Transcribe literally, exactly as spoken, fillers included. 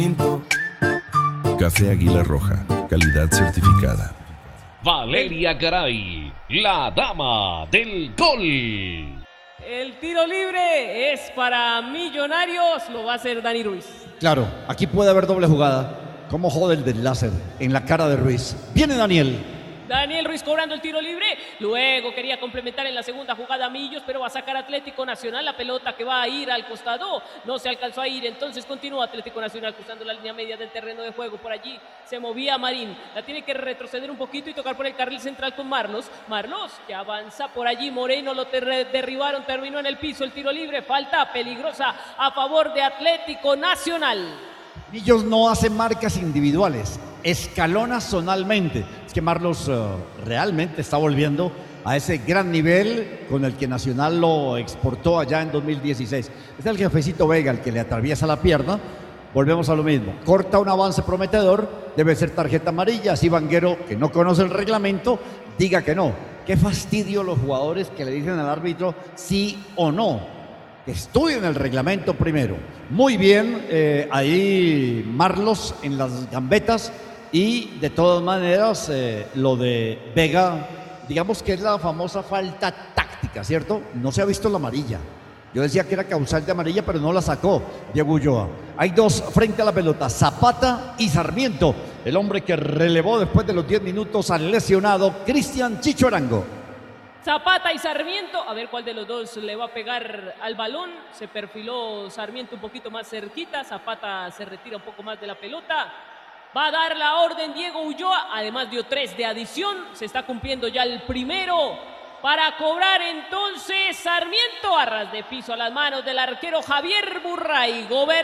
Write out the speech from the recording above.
Café Águila Roja, calidad certificada. Valeria Garay, la dama del gol. El tiro libre es para Millonarios, lo va a hacer Dani Ruiz. Claro, aquí puede haber doble jugada. Como jode el del láser en la cara de Ruiz. Viene Daniel. Daniel Ruiz cobrando el tiro libre, luego quería complementar en la segunda jugada Millos, pero va a sacar Atlético Nacional, la pelota que va a ir al costado, no se alcanzó a ir, entonces continúa Atlético Nacional cruzando la línea media del terreno de juego, por allí se movía Marín, la tiene que retroceder un poquito y tocar por el carril central con Marlos, Marlos que avanza por allí, Moreno lo ter- derribaron, terminó en el piso, el tiro libre, falta peligrosa a favor de Atlético Nacional. Millos no hace marcas individuales, escalona zonalmente. Es que Marlos uh, realmente está volviendo a ese gran nivel con el que Nacional lo exportó allá en dos mil dieciséis. Es el jefecito Vega el que le atraviesa la pierna. Volvemos a lo mismo. Corta un avance prometedor, debe ser tarjeta amarilla. Así Vanguero, que no conoce el reglamento, diga que no. Qué fastidio los jugadores que le dicen al árbitro sí o no. Estudien el reglamento primero. Muy bien, eh, ahí Marlos en las gambetas y de todas maneras eh, lo de Vega, digamos que es la famosa falta táctica, ¿cierto? No se ha visto la amarilla. Yo decía que era causal de amarilla, pero no la sacó Diego Ulloa. Hay dos frente a la pelota, Zapata y Sarmiento, el hombre que relevó después de los diez minutos al lesionado Cristian Chicho Arango. Zapata y Sarmiento, a ver cuál de los dos le va a pegar al balón. Se perfiló Sarmiento un poquito más cerquita, Zapata se retira un poco más de la pelota. Va a dar la orden Diego Ulloa, además dio tres de adición, se está cumpliendo ya el primero. Para cobrar entonces Sarmiento, a ras de piso a las manos del arquero Javier Burray. Gober